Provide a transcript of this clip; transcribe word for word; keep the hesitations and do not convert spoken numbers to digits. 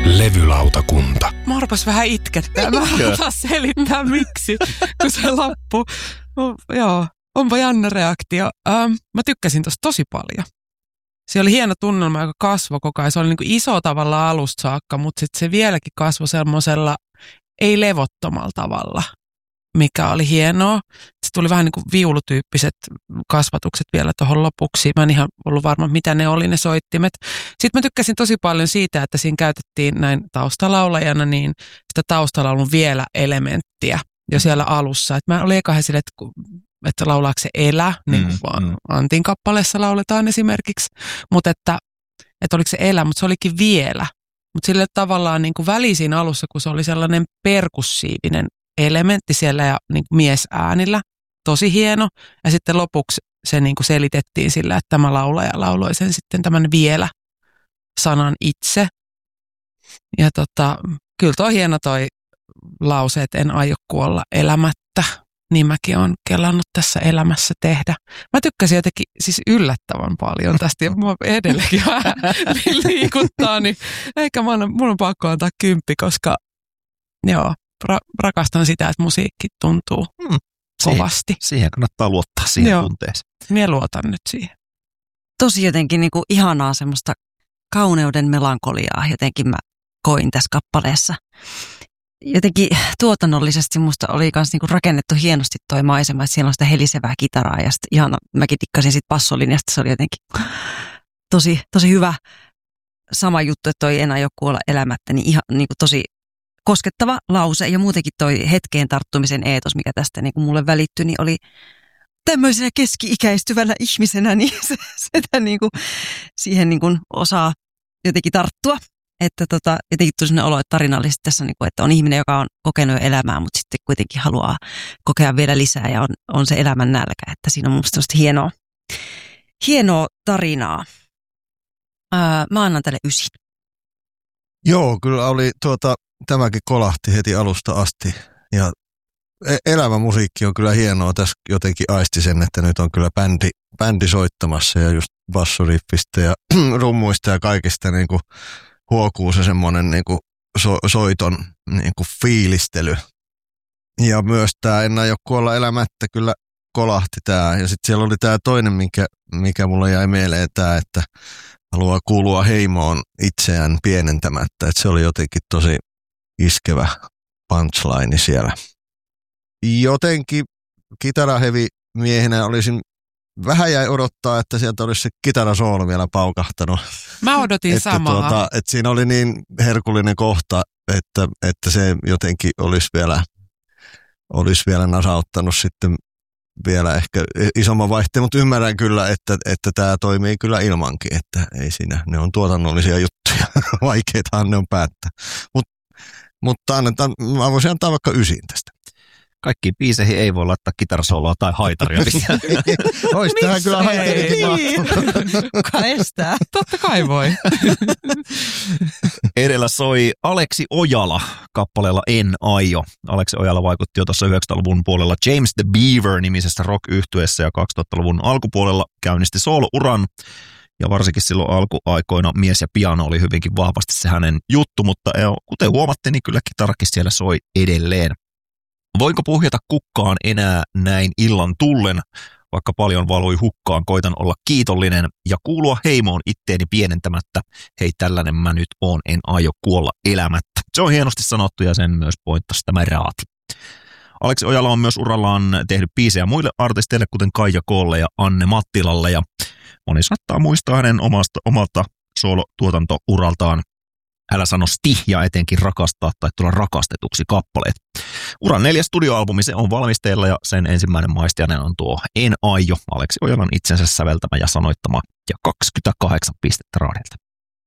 Levylautakunta. Mä arpas vähän itkettää. Mä haluan selittää miksi, kun se lappu. No, joo, onpa jännä reaktio. Ähm, mä tykkäsin tosta tosi paljon. Se oli hieno tunnelma, joka kasvoi koko ajan. Se oli niin kuin iso tavalla alusta saakka, mutta sitten se vieläkin kasvoi semmoisella ei levottomalla tavalla, mikä oli hienoa. Se tuli vähän niin kuin viulutyyppiset kasvatukset vielä tuohon lopuksi. Mä en ihan ollut varma, mitä ne oli ne soittimet. Sitten mä tykkäsin tosi paljon siitä, että siinä käytettiin näin taustalaulajana niin sitä taustalaulun vielä elementtiä jo siellä alussa. Et mä olin eka sille, että, että laulaako se elä, niin kuin mm, mm. Antin kappaleessa lauletaan esimerkiksi. Mutta että, että oliko se elä, mutta se olikin vielä. Mutta sille tavallaan niin kuin välisin alussa, kun se oli sellainen perkussiivinen elementti siellä ja niin kuin miesäänillä, tosi hieno. Ja sitten lopuksi se niin kuin selitettiin sillä, että tämä laulaja lauloi sen sitten tämän vielä sanan itse. Ja tota, kyllä toi hieno toi lause, että en aio kuolla elämättä, niin mäkin olen kelannut tässä elämässä tehdä. Mä tykkäsin jotenkin siis yllättävän paljon tästä ja mua edelleenkin vähän liikuttaa, niin eikä mun on, mun on pakko antaa kymppi, koska joo, ra- rakastan sitä, että musiikki tuntuu hmm, kovasti. Siihen, siihen kannattaa luottaa siihen joo, tunteeseen. Minä luotan nyt siihen. Tosi jotenkin niin kuin ihanaa semmoista kauneuden melankoliaa jotenkin mä koin tässä kappaleessa. Jotenkin tuotannollisesti musta oli myös niinku rakennettu hienosti toi maisema, että siellä on sitä helisevää kitaraa ja sitten ihana, mäkin tikkasin siitä bassolinjasta, se oli jotenkin tosi, tosi hyvä. Sama juttu, että toi en aio kuolla elämättä, niin ihan niinku tosi koskettava lause ja muutenkin toi hetkeen tarttumisen eetos, mikä tästä niinku mulle välittyi, niin oli tämmöisenä keski-ikäistyvänä ihmisenä, niin se, sitä niinku, siihen niinku osaa jotenkin tarttua. Että tota, jotenkin tuli sellainen olo, että tarinallisesti tässä on, että on ihminen, joka on kokenut jo elämää, mutta sitten kuitenkin haluaa kokea vielä lisää ja on, on se elämän nälkä. Että siinä on mun mielestä hienoa, hienoa tarinaa. Ää, mä annan tälle ysi. Joo, kyllä oli tuota, tämäkin kolahti heti alusta asti. Ja elävä musiikki on kyllä hienoa. Tässä jotenkin aisti sen, että nyt on kyllä bändi, bändi soittamassa ja just bassoriffistä ja rummuista ja kaikista niin kuin huokuu se semmoinen niinku so, soiton niinku fiilistely. Ja myös tämä En aio kuolla elämättä kyllä kolahti tämä. Ja sitten siellä oli tämä toinen, mikä, mikä mulle jäi mieleen, tämä, että haluaa kuulua heimoon itseään pienentämättä. Et se oli jotenkin tosi iskevä punchline siellä. Jotenkin kitarahevi miehenä olisin vähän jäi odottaa, että sieltä olisi se kitarasoolo vielä paukahtanut. Mä odotin että samaa. Tuota, että siinä oli niin herkullinen kohta, että, että se jotenkin olisi vielä, olisi vielä nasauttanut sitten vielä ehkä isomman vaihteen, mutta ymmärrän kyllä, että, että tämä toimii kyllä ilmankin, että ei siinä, ne on tuotannollisia juttuja, vaikeitahan ne on päättää. Mut, mutta annetaan, mä voisin antaa vaikka ysin tästä. Kaikkiin biiseihin ei voi laittaa kitarasooloa tai haitaria. Ois tähän kyllä haitarit Kuka estää? Totta kai voi. Edellä soi Aleksi Ojala kappaleella En aio. Aleksi Ojala vaikutti jo tuossa yhdeksänkymmentäluvun puolella James the Beaver-nimisessä rock-yhtyeessä ja kaksituhattaluvun alkupuolella käynnisti soolouran. Ja varsinkin silloin alkuaikoina mies ja piano oli hyvinkin vahvasti se hänen juttu, mutta kuten huomatte, niin kyllä kitarakin siellä soi edelleen. Voinko puhjata kukkaan enää näin illan tullen, vaikka paljon valui hukkaan, koitan olla kiitollinen ja kuulua heimoon itteeni pienentämättä. Hei, tällainen mä nyt oon, en aio kuolla elämättä. Se on hienosti sanottu ja sen myös pointtasi tämä raati. Aleksi Ojala on myös urallaan tehnyt biisejä muille artisteille, kuten Kaija Koolle ja Anne Mattilalle, ja moni saattaa muistaa hänen omasta, omalta soolotuotantouraltaan Älä sano sti ja etenkin rakastaa tai tulla rakastetuksi kappaleet. Uran neljäs studioalbumi, se on valmisteilla ja sen ensimmäinen maistiainen on tuo En aio, Aleksi Ojalan itsensä säveltämä ja sanoittama ja kaksikymmentäkahdeksan pistettä raadilta.